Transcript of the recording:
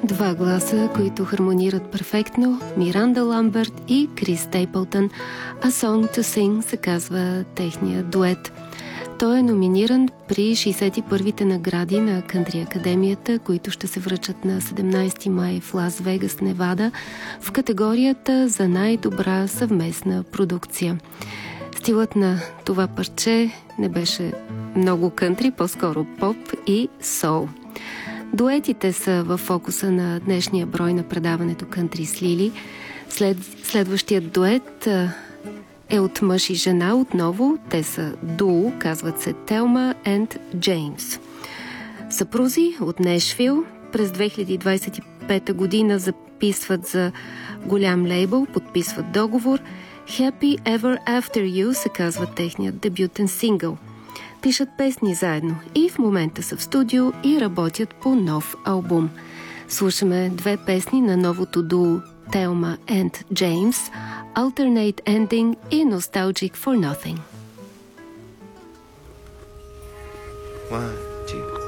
Два гласа, които хармонират перфектно, Миранда Ламберт и Крис Стейпълтън. A Song to Sing се казва техния дует. Той е номиниран при 61-те награди на Кънтри Академията, които ще се връчат на 17 май в Лас Вегас, Невада, в категорията за най-добра съвместна продукция. Стилът на това парче не беше много кънтри, по-скоро поп и соул. Дуетите са в фокуса на днешния брой на предаването Кънтри с Лили. Следващият дует е от мъж и жена отново. Те са дуо, казват се Телма and Джеймс. Съпрузи от Нешвил. През 2025 година записват за голям лейбъл, подписват договор. Happy Ever After You се казва техният дебютен сингъл. Пишат песни заедно и в момента са в студио и работят по нов албум. Слушаме две песни на новото дуо Телма and Джеймс, Alternate Ending и Nostalgic for Nothing. 1, 2